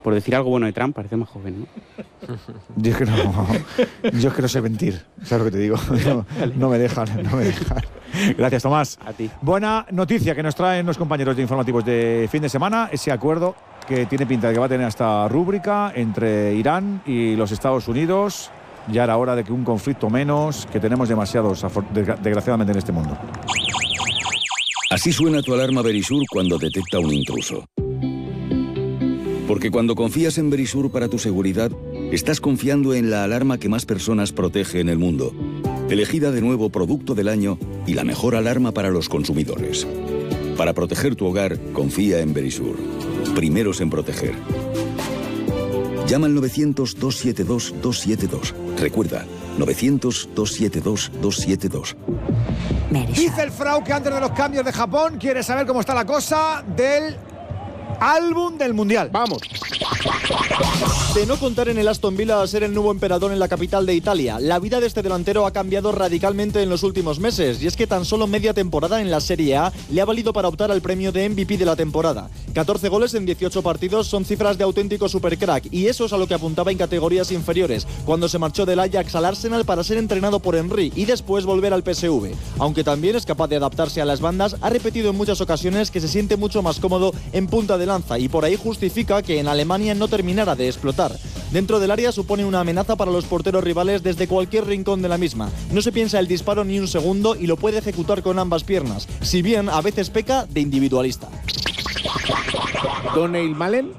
Por decir algo bueno de Trump, parece más joven, ¿no? Yo es que no sé mentir, ¿sabes lo que te digo? No me dejan. Gracias, Tomás. A ti. Buena noticia que nos traen los compañeros de informativos de fin de semana, ese acuerdo que tiene pinta de que va a tener esta rúbrica entre Irán y los Estados Unidos. Ya era hora de que un conflicto menos, que tenemos demasiados, desgraciadamente, en este mundo. Así suena tu alarma Verisur cuando detecta un intruso. Porque cuando confías en Verisur para tu seguridad, estás confiando en la alarma que más personas protege en el mundo. Elegida de nuevo Producto del Año y la mejor alarma para los consumidores. Para proteger tu hogar, confía en Verisur. Primeros en proteger. Llama al 900-272-272. Recuerda, 900-272-272. Dice el Frau que antes de los cambios de Japón quiere saber cómo está la cosa del álbum del Mundial. Vamos. De no contar en el Aston Villa a ser el nuevo emperador en la capital de Italia, la vida de este delantero ha cambiado radicalmente en los últimos meses, y es que tan solo media temporada en la Serie A le ha valido para optar al premio de MVP de la temporada. 14 goles en 18 partidos son cifras de auténtico supercrack, y eso es a lo que apuntaba en categorías inferiores, cuando se marchó del Ajax al Arsenal para ser entrenado por Henry y después volver al PSV. Aunque también es capaz de adaptarse a las bandas, ha repetido en muchas ocasiones que se siente mucho más cómodo en punta de lanza, y por ahí justifica que en Alemania no terminara de explotar. Dentro del área supone una amenaza para los porteros rivales desde cualquier rincón de la misma. No se piensa el disparo ni un segundo y lo puede ejecutar con ambas piernas, si bien a veces peca de individualista. Donnell Malen.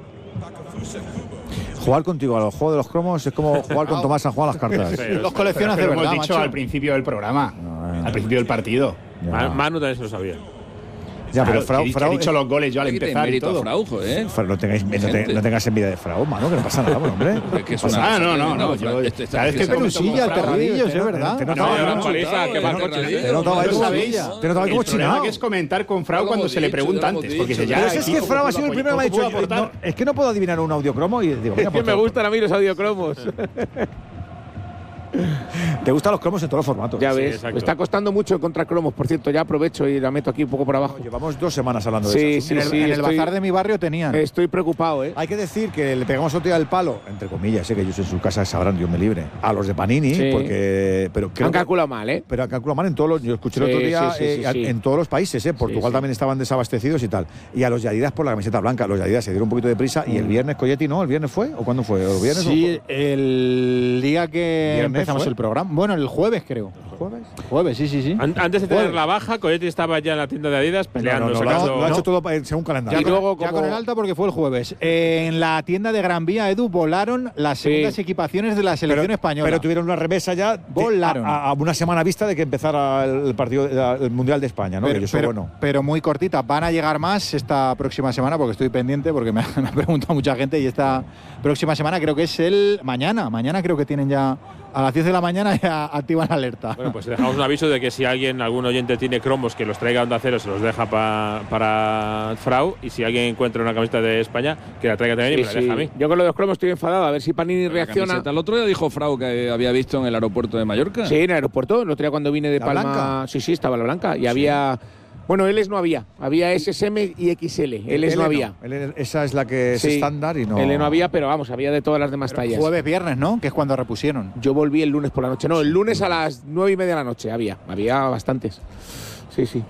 Jugar contigo a los juegos de los cromos es como jugar con Tomás a jugar a las cartas. Los coleccionas de verdad, hemos dicho al principio del programa, al principio del partido. Manu también se lo sabía. Ya, pero Frau he dicho los goles yo al empezar y todo. Frau, Frau, no tengas envidia de Frau, mano, que no pasa nada, hombre. No. Sabes que pelusilla, el perradillo, es verdad. Te notaba como chinado. que es comentar con Frau cuando se le pregunta antes. Porque pero es que Frau ha sido el primero que me ha dicho, es que no puedo adivinar un audiocromo y digo, es que me gustan a mí los audiocromos. Te gustan los cromos en todos los formatos. Ya ves, me está costando mucho encontrar cromos. Por cierto, ya aprovecho y la meto aquí un poco por abajo. Llevamos 2 semanas hablando de eso. Sí, en el bazar de mi barrio tenían. Estoy preocupado, ¿eh? Hay que decir que le pegamos otro día el palo, entre comillas, que ellos en su casa sabrán, Dios me libre, a los de Panini, porque han calculado mal, ¿eh? Pero han calculado mal en todos los. Yo escuché el otro día en todos los países, Portugal también estaban desabastecidos y tal. Y a los de Adidas por la camiseta blanca. Los de Adidas se dieron un poquito de prisa y el viernes Coyetti, ¿no? ¿El viernes fue? ¿O cuándo fue? ¿El viernes? Sí, el día que empezamos el programa. Bueno, el jueves, creo. ¿Jueves? Sí. Antes de tener la baja, Coyetti estaba ya en la tienda de Adidas peleando. Lo ha hecho todo según calendario. Y luego, ya con el alta porque fue el jueves. En la tienda de Gran Vía, Edu, volaron las segundas equipaciones de la selección española. Pero tuvieron una remesa ya a una semana vista de que empezara el partido, el Mundial de España, ¿no? Pero muy cortita. Van a llegar más esta próxima semana, porque estoy pendiente, porque me ha preguntado mucha gente, y esta próxima semana creo que es mañana. Mañana creo que tienen ya. A las 10 de la mañana ya activan la alerta. Bueno, pues dejamos un aviso de que si algún oyente tiene cromos que los traiga a Onda Cero, se los deja para Frau, y si alguien encuentra una camiseta de España, que la traiga también y me la deja a mí. Yo con los dos cromos estoy enfadado, a ver si Panini reacciona. El otro día dijo Frau que había visto en el aeropuerto de Mallorca. Sí, en el aeropuerto, el otro día cuando vine de Palma. Blanca. Sí, estaba la blanca. Y había. Bueno, L's no había. Había SSM y XL. L's no había. Esa es la que es estándar y no. L no había, pero vamos, había de todas las demás tallas. Jueves, viernes, ¿no? Que es cuando repusieron. Yo volví el lunes por la noche. No, el lunes a las 9:30 de la noche había. Había bastantes. Sí.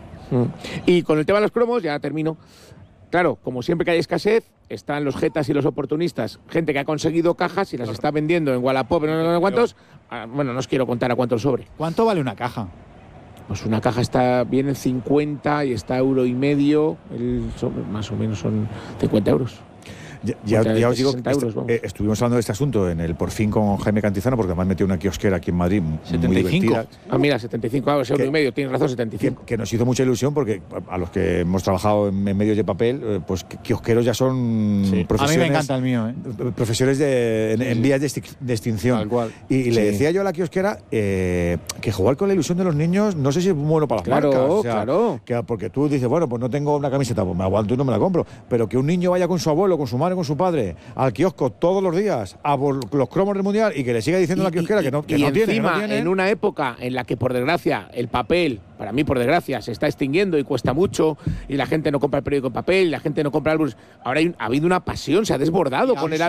Y con el tema de los cromos, ya termino. Claro, como siempre que hay escasez, están los jetas y los oportunistas. Gente que ha conseguido cajas y las está vendiendo en Wallapop, no sé cuántos. Bueno, no os quiero contar a cuánto el sobre. ¿Cuánto vale una caja? Pues una caja viene en 50 y está €1,50. El sobre más o menos son 50 euros. Ya os digo, euros, estuvimos hablando de este asunto en el Por Fin con Jaime Cantizano, porque además metió una kiosquera aquí en Madrid 75. muy divertida. Mira, 75 euros, €1,50, tienes razón, 75. Que nos hizo mucha ilusión, porque a los que hemos trabajado en medios de papel, pues kiosqueros ya son profesiones. A mí me encanta el mío, profesores en vías de extinción. Tal cual. Y le decía yo a la kiosquera que jugar con la ilusión de los niños no sé si es bueno para las marcas. Claro. Porque tú dices, bueno, pues no tengo una camiseta, pues me aguanto y no me la compro. Pero que un niño vaya con su abuelo, con su madre, con su padre, al kiosco todos los días, a por los cromos del Mundial, y que le siga diciendo a la kiosquera que no tiene. En una época en la que, por desgracia, el papel, para mí, por desgracia, se está extinguiendo y cuesta mucho, y la gente no compra el periódico en papel, y la gente no compra álbumes. Ahora ha habido una pasión, se ha desbordado con el álbum.